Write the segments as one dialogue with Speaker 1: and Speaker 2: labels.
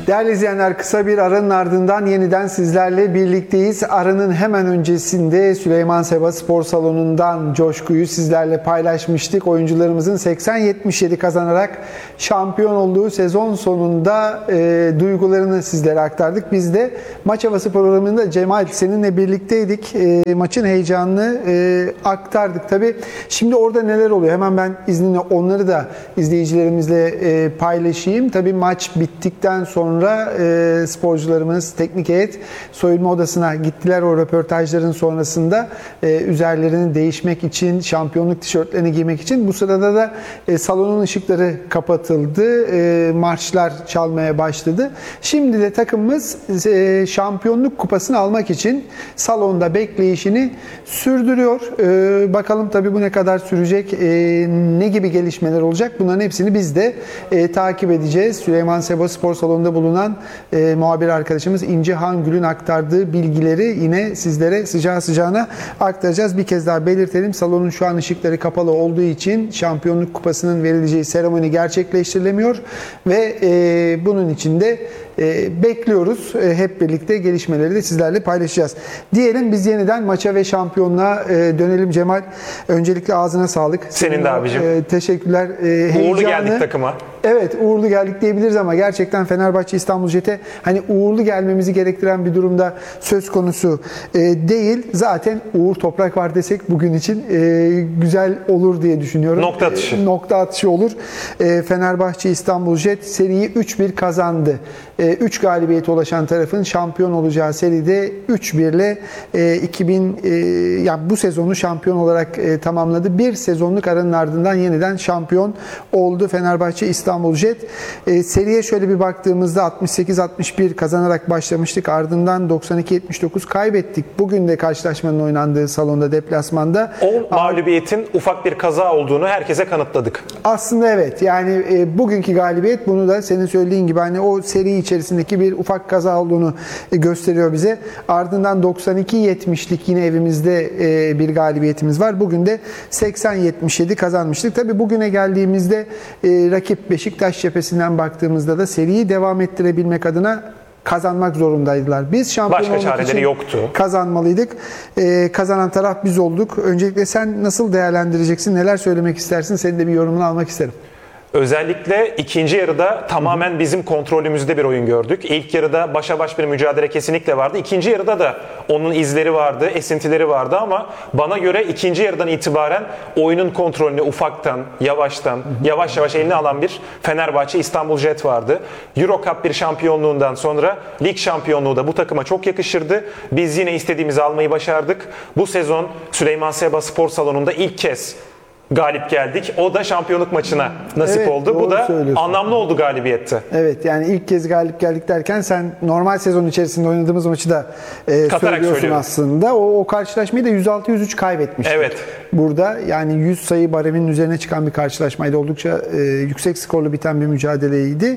Speaker 1: Değerli izleyenler, kısa bir aranın ardından yeniden sizlerle birlikteyiz. Aranın hemen öncesinde Süleyman Seba Spor Salonu'ndan coşkuyu sizlerle paylaşmıştık. Oyuncularımızın 80-77 kazanarak şampiyon olduğu sezon sonunda duygularını sizlere aktardık. Biz de Maç Havası programında Cemal seninle birlikteydik. Maçın heyecanını aktardık. Tabii şimdi orada neler oluyor? Hemen ben izninle onları da izleyicilerimizle paylaşayım. Tabii maç bittikten sonra sporcularımız, teknik heyet soyunma odasına gittiler. O röportajların sonrasında üzerlerini değişmek için, şampiyonluk tişörtlerini giymek için. Bu sırada da salonun ışıkları kapatıldı. Marşlar çalmaya başladı. Şimdi de takımımız şampiyonluk kupasını almak için salonda bekleyişini sürdürüyor. Bakalım tabii bu ne kadar sürecek, ne gibi gelişmeler olacak? Bunların hepsini biz de takip edeceğiz. Süleyman Seba Spor Salonu'nda bulunan muhabir arkadaşımız İnci Hangül'ün aktardığı bilgileri yine sizlere sıcağı sıcağına aktaracağız. Bir kez daha belirtelim. Salonun şu an ışıkları kapalı olduğu için şampiyonluk kupasının verileceği seremoni gerçekleştirilemiyor ve bunun için de bekliyoruz. Hep birlikte gelişmeleri de sizlerle paylaşacağız. Diyelim biz yeniden maça ve şampiyonluğa dönelim Cemal. Öncelikle ağzına sağlık.
Speaker 2: Senin de abicim.
Speaker 1: Teşekkürler.
Speaker 2: Uğurlu geldik takıma.
Speaker 1: Evet, uğurlu geldik diyebiliriz ama gerçekten Fenerbahçe İstanbul Jet'e hani uğurlu gelmemizi gerektiren bir durumda söz konusu değil. Zaten Uğur Toprak var desek bugün için güzel olur diye düşünüyorum.
Speaker 2: Nokta atışı.
Speaker 1: Nokta atışı olur. Fenerbahçe İstanbul Jet seriyi 3-1 kazandı. 3 galibiyete ulaşan tarafın şampiyon olacağı seride 3-1 ile yani bu sezonu şampiyon olarak tamamladı. Bir sezonluk aranın ardından yeniden şampiyon oldu Fenerbahçe İstanbul Jet. Seriye şöyle bir baktığımızda 68-61 kazanarak başlamıştık. Ardından 92-79 kaybettik. Bugün de karşılaşmanın oynandığı salonda, deplasmanda.
Speaker 2: O mağlubiyetin ufak bir kaza olduğunu herkese kanıtladık.
Speaker 1: Aslında evet. Yani bugünkü galibiyet bunu da senin söylediğin gibi hani o seri içerisindeki bir ufak kaza olduğunu gösteriyor bize. Ardından 92-70'lik yine evimizde bir galibiyetimiz var. Bugün de 80-77 kazanmıştık. Tabii bugüne geldiğimizde rakip Beşiktaş cephesinden baktığımızda da seriyi devam ettirebilmek adına kazanmak zorundaydılar. Biz şampiyon olmak için
Speaker 2: yoktu.
Speaker 1: Kazanmalıydık. Kazanan taraf biz olduk. Öncelikle sen nasıl değerlendireceksin? Neler söylemek istersin? Senin de bir yorumunu almak isterim.
Speaker 2: Özellikle ikinci yarıda tamamen bizim kontrolümüzde bir oyun gördük. İlk yarıda başa baş bir mücadele kesinlikle vardı. İkinci yarıda da onun izleri vardı, esintileri vardı ama bana göre ikinci yarıdan itibaren oyunun kontrolünü ufaktan, yavaştan, yavaş yavaş eline alan bir Fenerbahçe İstanbul Jet vardı. Euro Cup bir şampiyonluğundan sonra lig şampiyonluğu da bu takıma çok yakışırdı. Biz yine istediğimizi almayı başardık. Bu sezon Süleyman Seba Spor Salonu'nda ilk kez galip geldik. O da şampiyonluk maçına nasip oldu. Bu da anlamlı oldu galibiyette.
Speaker 1: Evet, yani ilk kez galip geldik derken sen normal sezon içerisinde oynadığımız maçı da söylüyorsun aslında. O karşılaşmayı da 106-103 kaybetmiştik.
Speaker 2: Evet.
Speaker 1: Burada yani 100 sayı bareminin üzerine çıkan bir karşılaşmaydı. Oldukça yüksek skorlu biten bir mücadeleydi.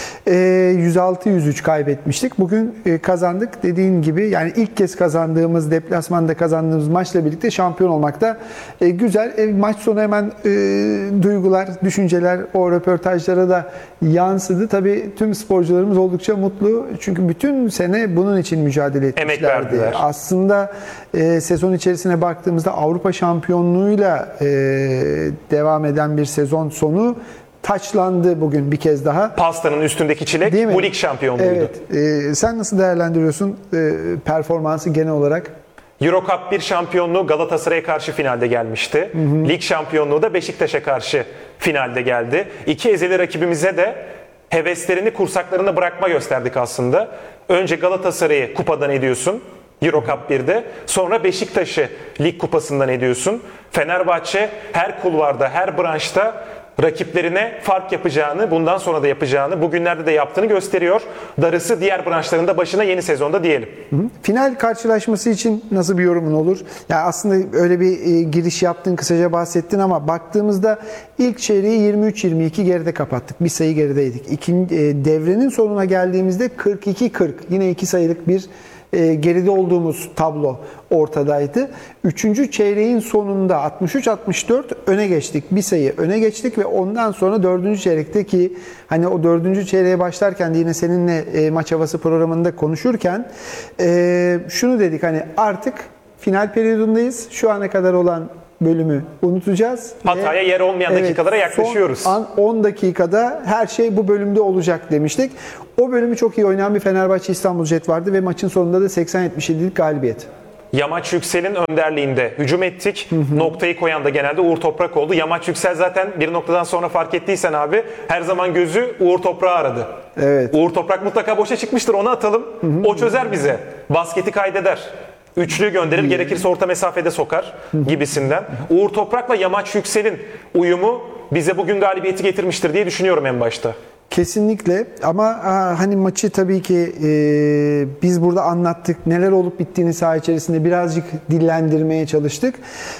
Speaker 1: 106-103 kaybetmiştik. Bugün kazandık. Dediğin gibi yani ilk kez kazandığımız, deplasmanda kazandığımız maçla birlikte şampiyon olmak da güzel. Maç sonu hemen duygular, düşünceler o röportajlara da yansıdı. Tabii tüm sporcularımız oldukça mutlu. Çünkü bütün sene bunun için mücadele etmişlerdi.
Speaker 2: Emek verdiler.
Speaker 1: Aslında sezon içerisine baktığımızda Avrupa şampiyonluğuyla devam eden bir sezon sonu taçlandı bugün bir kez daha.
Speaker 2: Pastanın üstündeki çilek bu lig şampiyonluğuydu.
Speaker 1: Evet. Sen nasıl değerlendiriyorsun performansı genel olarak?
Speaker 2: Euro Cup 1 şampiyonluğu Galatasaray'a karşı finalde gelmişti. Lig şampiyonluğu da Beşiktaş'a karşı finalde geldi. İki ezeli rakibimize de heveslerini kursaklarına bırakma gösterdik aslında. Önce Galatasaray'ı kupadan ediyorsun Euro Cup 1'de. Sonra Beşiktaş'ı lig kupasından ediyorsun. Fenerbahçe her kulvarda, her branşta rakiplerine fark yapacağını, bundan sonra da yapacağını, bugünlerde de yaptığını gösteriyor. Darısı diğer branşlarında başına yeni sezonda diyelim.
Speaker 1: Final karşılaşması için nasıl bir yorumun olur? Yani aslında öyle bir giriş yaptın, kısaca bahsettin ama baktığımızda ilk çeyreği 23-22 geride kapattık. Bir sayı gerideydik. Devrenin sonuna geldiğimizde 42-40. Yine 2 sayılık bir geride olduğumuz tablo ortadaydı. Üçüncü çeyreğin sonunda 63-64 öne geçtik. Bir sayı öne geçtik ve ondan sonra dördüncü çeyrekteki hani o dördüncü çeyreğe başlarken de yine seninle maç havası programında konuşurken şunu dedik, hani artık final periyodundayız. Şu ana kadar olan bölümü unutacağız.
Speaker 2: Hataya yer olmayan dakikalara yaklaşıyoruz.
Speaker 1: Son 10 dakikada her şey bu bölümde olacak demiştik. O bölümü çok iyi oynayan bir Fenerbahçe İstanbul Jet vardı ve maçın sonunda da 80-77'lik galibiyet.
Speaker 2: Yamaç Yüksel'in önderliğinde hücum ettik. Noktayı koyan da genelde Uğur Toprak oldu. Yamaç Yüksel zaten bir noktadan sonra fark ettiysen abi her zaman gözü Uğur Toprak'ı aradı.
Speaker 1: Evet.
Speaker 2: Uğur Toprak mutlaka boşa çıkmıştır, onu atalım. O çözer bize. Basketi kaydeder. Üçlü gönderir, gerekirse orta mesafede sokar gibisinden. Uğur Toprak'la Yamaç Yüksel'in uyumu bize bugün galibiyeti getirmiştir diye düşünüyorum en başta.
Speaker 1: Kesinlikle, ama hani maçı tabii ki biz burada anlattık. Neler olup bittiğini saha içerisinde birazcık dillendirmeye çalıştık.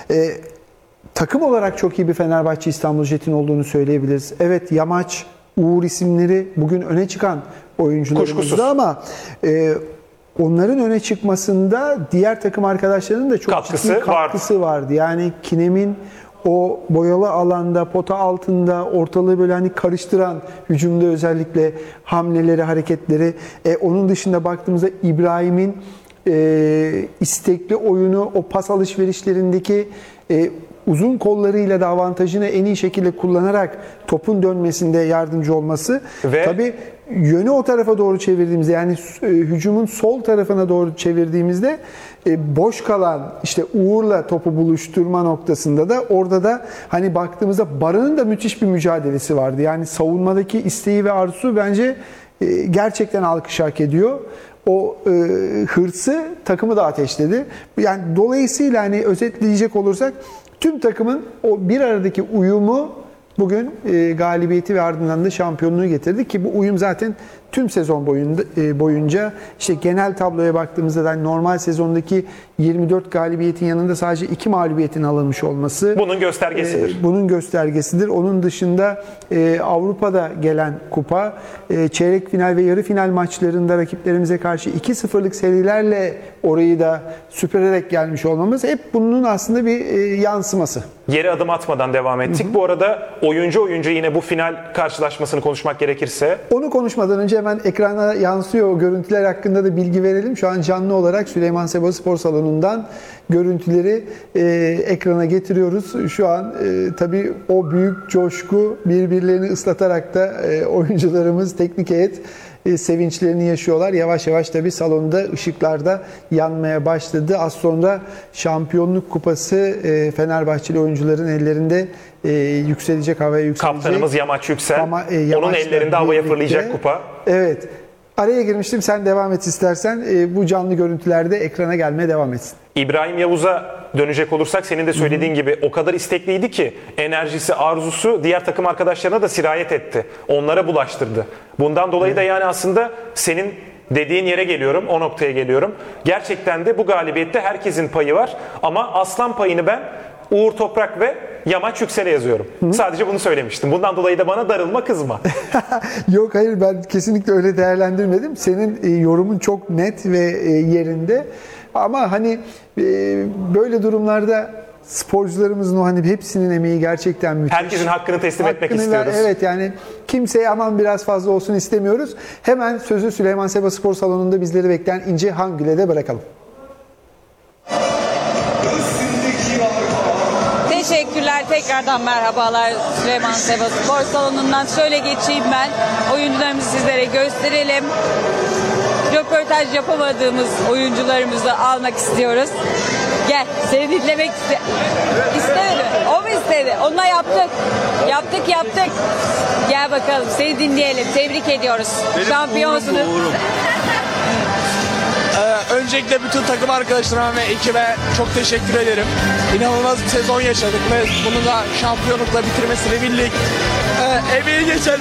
Speaker 1: Takım olarak çok iyi bir Fenerbahçe İstanbul Jet'in olduğunu söyleyebiliriz. Evet, Yamaç, Uğur isimleri bugün öne çıkan oyuncularımızdı.
Speaker 2: Kuşkusuz.
Speaker 1: Ama onların öne çıkmasında diğer takım arkadaşlarının da çok ciddi katkısı vardı. Yani Kinem'in o boyalı alanda, pota altında ortalığı böyle hani karıştıran, hücumda özellikle hamleleri, hareketleri. Onun dışında baktığımızda İbrahim'in istekli oyunu, o pas alışverişlerindeki uzun kollarıyla da avantajını en iyi şekilde kullanarak topun dönmesinde yardımcı olması.
Speaker 2: Ve
Speaker 1: tabii yönü o tarafa doğru çevirdiğimizde, yani hücumun sol tarafına doğru çevirdiğimizde boş kalan işte Uğur'la topu buluşturma noktasında da orada da hani baktığımızda Baran'ın da müthiş bir mücadelesi vardı. Yani savunmadaki isteği ve arzusu bence gerçekten alkış hak ediyor. O hırsı takımı da ateşledi. Yani dolayısıyla hani özetleyecek olursak tüm takımın o bir aradaki uyumu bugün galibiyeti ve ardından da şampiyonluğu getirdi ki bu uyum zaten tüm sezon boyunca işte genel tabloya baktığımızda da normal sezondaki 24 galibiyetin yanında sadece 2 mağlubiyetin alınmış olması
Speaker 2: bunun göstergesidir.
Speaker 1: Bunun göstergesidir. Onun dışında Avrupa'da gelen kupa, çeyrek final ve yarı final maçlarında rakiplerimize karşı 2-0'lık serilerle orayı da süpürerek gelmiş olmamız hep bunun aslında bir yansıması.
Speaker 2: Geri adım atmadan devam ettik. Bu arada oyuncu yine bu final karşılaşmasını konuşmak gerekirse.
Speaker 1: Onu konuşmadan önce hemen ekrana yansıyor o görüntüler hakkında da bilgi verelim. Şu an canlı olarak Süleyman Seba Spor Salonu'ndan görüntüleri ekrana getiriyoruz. Şu an tabii o büyük coşku, birbirlerini ıslatarak da oyuncularımız, teknik heyet sevinçlerini yaşıyorlar. Yavaş yavaş tabii salonda ışıklarda yanmaya başladı. Az sonra şampiyonluk kupası Fenerbahçeli oyuncuların ellerinde yükselecek, havaya yükselecek.
Speaker 2: Kaptanımız Yamaç Yüksel. Onun
Speaker 1: Yamaç'la
Speaker 2: ellerinde havaya
Speaker 1: birlikte
Speaker 2: fırlayacak kupa.
Speaker 1: Evet. Araya girmiştim. Sen devam et istersen. Bu canlı görüntülerde ekrana gelmeye devam etsin.
Speaker 2: İbrahim Yavuz'a dönecek olursak senin de söylediğin gibi o kadar istekliydi ki enerjisi, arzusu diğer takım arkadaşlarına da sirayet etti. Onlara bulaştırdı. Bundan dolayı da yani aslında senin dediğin yere geliyorum, o noktaya geliyorum. Gerçekten de bu galibiyette herkesin payı var ama aslan payını ben Uğur Toprak ve Yamaç Yüksel'e yazıyorum. Sadece bunu söylemiştim. Bundan dolayı da bana darılma, kızma.
Speaker 1: Yok, hayır, ben kesinlikle öyle değerlendirmedim. Senin yorumun çok net ve yerinde. Ama hani böyle durumlarda sporcularımızın o hani hepsinin emeği gerçekten müthiş.
Speaker 2: Herkesin hakkını teslim etmek istiyoruz.
Speaker 1: Evet, yani kimseye aman biraz fazla olsun istemiyoruz. Hemen sözü Süleyman Seba Spor Salonu'nda bizleri bekleyen İnce Hangül'e de bırakalım.
Speaker 3: Teşekkürler. Tekrardan merhabalar Süleyman Seba Spor Salonu'ndan. Şöyle geçeyim ben. Oyuncularımızı sizlere gösterelim. Röportaj yapamadığımız oyuncularımızı almak istiyoruz. Gel, seni dinlemek istemedi mi? O mu istedi? Onunla yaptık. Yaptık. Gel bakalım, seni dinleyelim. Tebrik ediyoruz. Şampiyonsunuz.
Speaker 4: Öncelikle bütün takım arkadaşlarıma ve ekibe çok teşekkür ederim. İnanılmaz bir sezon yaşadık ve bunu da şampiyonlukla bitirmesini bildik. Emeği geçen...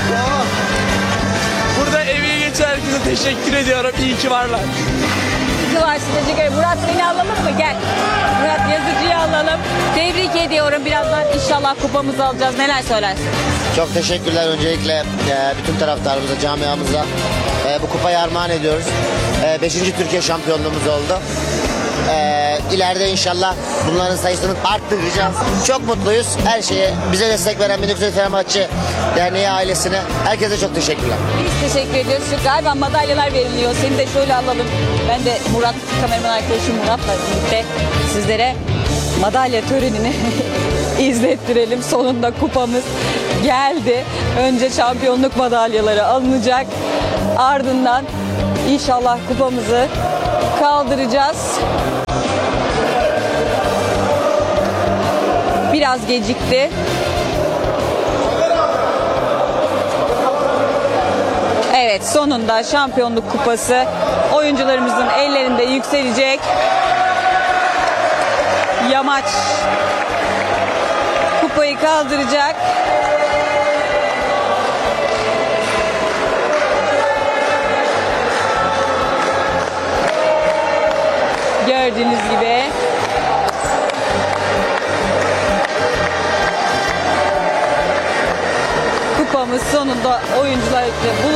Speaker 4: Burada emeği geçen herkese teşekkür ediyorum. İyi ki varlar.
Speaker 3: sıkıntısı var size göre. Murat seni alalım mı? Gel. Murat Yazıcı'yı alalım. Tebrik ediyorum. Birazdan inşallah kupamızı alacağız. Neler söylersin?
Speaker 5: Çok teşekkürler öncelikle bütün taraftarımıza, camiamıza bu kupayı armağan ediyoruz. 5. Türkiye şampiyonluğumuz oldu. İleride inşallah bunların sayısını arttıracağız. Çok mutluyuz. Her şeye bize destek veren Minik Fenerbahçe Derneği ailesine herkese çok teşekkürler.
Speaker 3: Biz teşekkür ediyoruz. Şu galiba madalyalar veriliyor. Seni de şöyle alalım. Ben de Murat, kameraman arkadaşım Murat'la birlikte sizlere madalya törenini izlettirelim. Sonunda kupamız geldi. Önce şampiyonluk madalyaları alınacak. Ardından inşallah kupamızı kaldıracağız. Biraz gecikti. Evet, sonunda şampiyonluk kupası oyuncularımızın ellerinde yükselecek. Yamaç kupayı kaldıracak. Gördüğünüz gibi kupamız sonunda oyuncularla